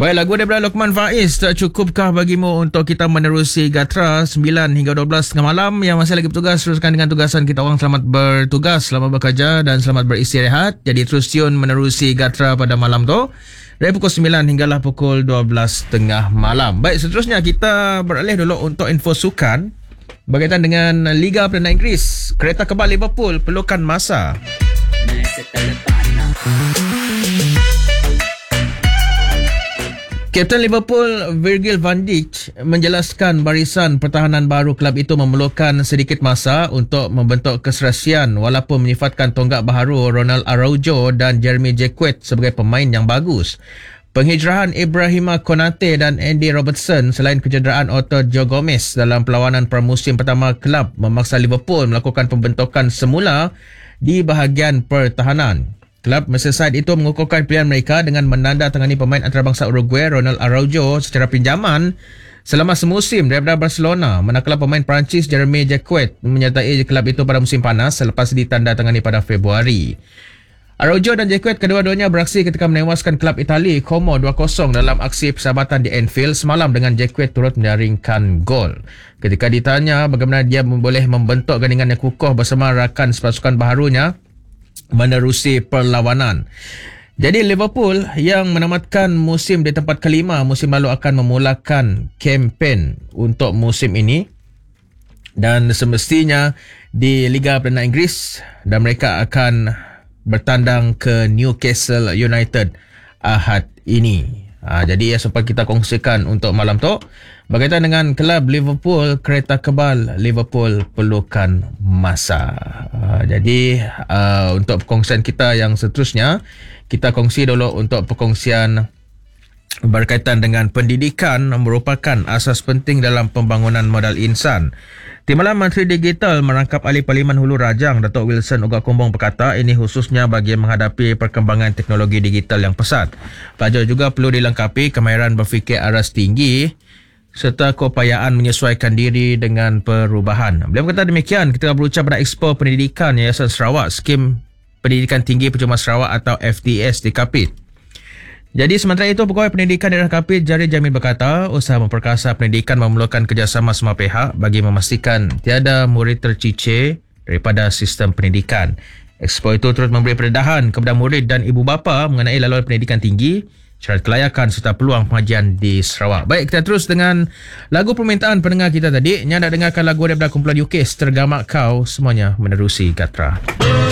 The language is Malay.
Baik, lagu daripada Lokman Faiz, tak cukupkah bagimu untuk kita menerusi Gatra 9 hingga 12 tengah malam? Yang masih lagi bertugas, teruskan dengan tugasan kita orang. Selamat bertugas, selamat bekerja dan selamat beristirahat. Jadi terus tune menerusi Gatra pada malam tu dari pukul 9 hinggalah pukul 12 tengah malam. Baik, seterusnya kita beralih dulu untuk info sukan berkaitan dengan Liga Perdana Inggeris. Kereta kebal Liverpool perlukan masa. Kapten Liverpool Virgil van Dijk menjelaskan barisan pertahanan baru kelab itu memerlukan sedikit masa untuk membentuk keserasian walaupun menyifatkan tonggak baharu Ronald Araujo dan Jeremy Jacquet sebagai pemain yang bagus. Penghijrahan Ibrahima Konate dan Andy Robertson selain kecederaan Otto Joe Gomez dalam perlawanan pramusim pertama kelab memaksa Liverpool melakukan pembentukan semula di bahagian pertahanan. Kelab Merseyside itu mengukuhkan pilihan mereka dengan menandatangani pemain antarabangsa Uruguay Ronald Araujo secara pinjaman selama semusim daripada Barcelona, manakala pemain Perancis Jeremy Jacquet menyertai kelab itu pada musim panas selepas ditandatangani pada Februari. Araujo dan Jacquet kedua-duanya beraksi ketika menewaskan kelab Itali Como 2-0 dalam aksi persahabatan di Anfield semalam dengan Jacquet turut menjaringkan gol. Ketika ditanya bagaimana dia boleh membentuk gandingan yang kukuh bersama rakan sepasukan baharunya menerusi perlawanan. Jadi Liverpool yang menamatkan musim di tempat kelima musim lalu akan memulakan kempen untuk musim ini dan semestinya di Liga Perdana Inggeris dan mereka akan bertandang ke Newcastle United Ahad ini. Jadi sempat kita kongsikan untuk malam tu berkaitan dengan kelab Liverpool, kereta kebal Liverpool perlukan masa. Jadi untuk perkongsian kita yang seterusnya, kita kongsi dulu untuk perkongsian berkaitan dengan pendidikan merupakan asas penting dalam pembangunan modal insan. Timbalan Menteri Digital merangkap ahli Parlimen Hulu Rajang Datuk Wilson Uga Kumbong berkata ini khususnya bagi menghadapi perkembangan teknologi digital yang pesat. Pelajar juga perlu dilengkapi kemahiran berfikir aras tinggi serta keupayaan menyesuaikan diri dengan perubahan. Beliau berkata demikian ketika berucap pada Expo Pendidikan Yayasan Sarawak, Skim Pendidikan Tinggi Percuma Sarawak atau FTS di Kapit. Jadi sementara itu, Pegawai Pendidikan Daerah Kapit Jari Jamil berkata, usaha memperkasa pendidikan memerlukan kerjasama semua pihak bagi memastikan tiada murid tercicir daripada sistem pendidikan. Expo itu turut memberi pendedahan kepada murid dan ibu bapa mengenai laluan pendidikan tinggi, syarat kelayakan serta peluang pengajian di Sarawak. Baik, kita terus dengan lagu permintaan pendengar kita tadi. Yang nak dengarkan lagu daripada kumpulan UK, Tergamak Kau, semuanya menerusi Gatra.